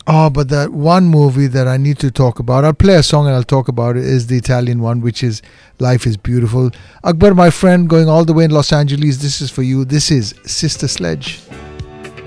Oh, but that one movie that I need to talk about, I'll play a song and I'll talk about it, is the Italian one, which is Life is Beautiful. Akbar, my friend, going all the way in Los Angeles, this is for you. This is Sister Sledge.